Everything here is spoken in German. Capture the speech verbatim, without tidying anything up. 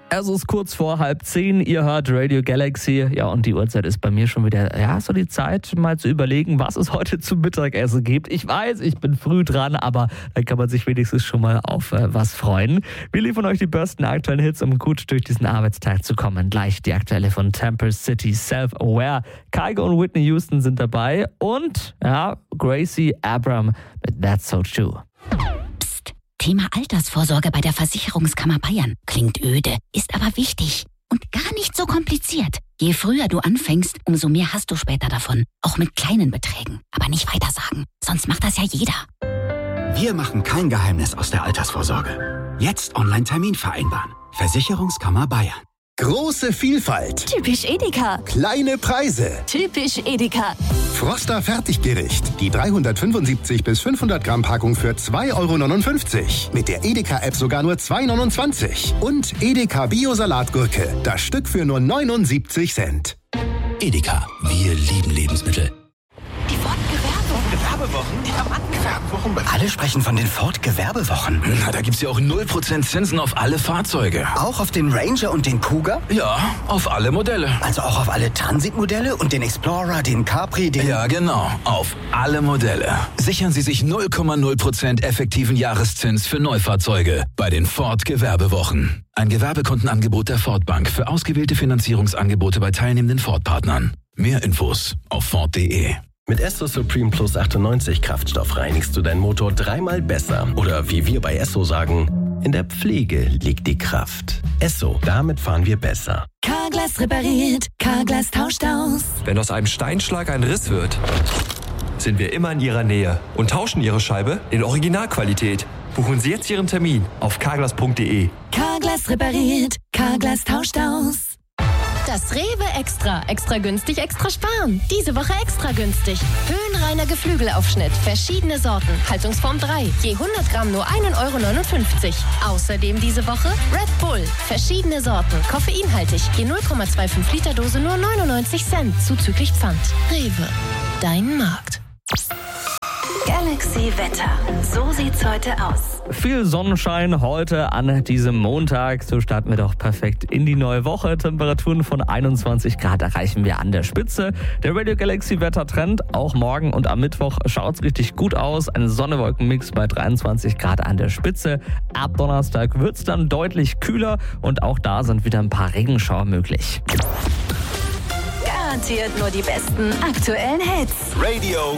Es ist kurz vor halb zehn, ihr hört Radio Galaxy. Ja, und die Uhrzeit ist bei mir schon wieder, ja, so die Zeit, mal zu überlegen, was es heute zum Mittagessen gibt. Ich weiß, ich bin früh dran, aber da kann man sich wenigstens schon mal auf äh, was freuen. Wir liefern euch die besten aktuellen Hits, um gut durch diesen Arbeitstag zu kommen. Gleich die aktuelle von Temple City, Self-Aware. Kygo und Whitney Houston sind dabei und, ja, Gracie Abram mit That's So True. Thema Altersvorsorge bei der Versicherungskammer Bayern. Klingt öde, ist aber wichtig und gar nicht so kompliziert. Je früher du anfängst, umso mehr hast du später davon. Auch mit kleinen Beträgen. Aber nicht weitersagen, sonst macht das ja jeder. Wir machen kein Geheimnis aus der Altersvorsorge. Jetzt Online-Termin vereinbaren. Versicherungskammer Bayern. Große Vielfalt. Typisch Edeka. Kleine Preise. Typisch Edeka. Froster Fertiggericht. Die dreihundertfünfundsiebzig bis fünfhundert Gramm Packung für zwei Euro neunundfünfzig. Mit der Edeka-App sogar nur zwei Euro neunundzwanzig. Und Edeka Bio-Salatgurke. Das Stück für nur neunundsiebzig Cent. Edeka. Wir lieben Lebensmittel. Die Ford-Gewerbewochen. Gewerbewochen? Ja, Mann, Gewerbewochen. Alle sprechen von den Ford-Gewerbewochen. Na, da gibt's ja auch null Prozent Zinsen auf alle Fahrzeuge. Auch auf den Ranger und den Kuga? Ja, auf alle Modelle. Also auch auf alle Transitmodelle und den Explorer, den Capri, den... Ja, genau. Auf alle Modelle. Sichern Sie sich null Komma null Prozent effektiven Jahreszins für Neufahrzeuge bei den Ford-Gewerbewochen. Ein Gewerbekundenangebot der Ford Bank für ausgewählte Finanzierungsangebote bei teilnehmenden Ford-Partnern. Mehr Infos auf Ford punkt de. Mit Esso Supreme Plus achtundneunzig Kraftstoff reinigst du deinen Motor dreimal besser. Oder wie wir bei Esso sagen, in der Pflege liegt die Kraft. Esso, damit fahren wir besser. Carglass repariert, Carglass tauscht aus. Wenn aus einem Steinschlag ein Riss wird, sind wir immer in Ihrer Nähe und tauschen Ihre Scheibe in Originalqualität. Buchen Sie jetzt Ihren Termin auf carglass punkt de. Carglass repariert, Carglass tauscht aus. Das Rewe Extra. Extra günstig, extra sparen. Diese Woche extra günstig. Höhenreiner Geflügelaufschnitt. Verschiedene Sorten. Haltungsform drei. Je hundert Gramm nur ein Euro neunundfünfzig. Außerdem diese Woche Red Bull. Verschiedene Sorten. Koffeinhaltig. Je null Komma fünfundzwanzig Liter Dose nur neunundneunzig Cent. Zuzüglich Pfand. Rewe. Dein Markt. Galaxy Wetter. So sieht's heute aus. Viel Sonnenschein heute an diesem Montag. So starten wir doch perfekt in die neue Woche. Temperaturen von einundzwanzig Grad erreichen wir an der Spitze. Der Radio Galaxy Wettertrend, auch morgen und am Mittwoch schaut's richtig gut aus. Ein Sonne-Wolken-Mix bei dreiundzwanzig Grad an der Spitze. Ab Donnerstag wird's dann deutlich kühler und auch da sind wieder ein paar Regenschauer möglich. Garantiert nur die besten aktuellen Hits. Radio